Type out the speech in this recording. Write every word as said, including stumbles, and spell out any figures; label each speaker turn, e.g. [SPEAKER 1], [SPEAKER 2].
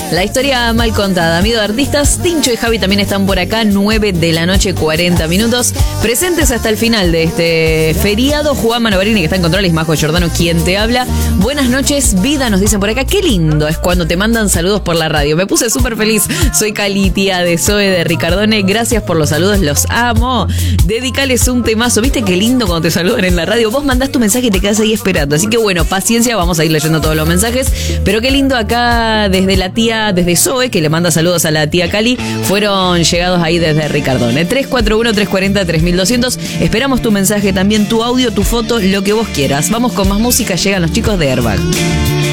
[SPEAKER 1] La historia mal contada. Amigo de artistas, Tincho y Javi también están por acá, nueve de la noche, cuarenta minutos. Presentes hasta el final de este feriado. Juan Manovarini, que está en controles, Majo Giordano, quien te habla. Buenas noches, vida, nos dicen por acá. Qué lindo es cuando te mandan saludos por la radio. Me puse súper feliz. Soy Cali, tía de Zoe de Ricardone. Gracias por los saludos, los amo. Dedicales un temazo. ¿Viste qué lindo cuando te saludan en la radio? Vos mandás tu mensaje y te quedas ahí esperando. Así que bueno, paciencia, vamos a ir leyendo todos los mensajes. Pero qué lindo acá desde la tía, desde Zoe, que le manda saludos a la tía Cali. Fueron llegados ahí desde Ricardone. tres cuatro uno, tres cuatro cero, tres mil doscientos. Esperamos tu mensaje también, tu audio, tu foto, lo que vos quieras. Vamos con más música. Llegan los chicos de Airbag.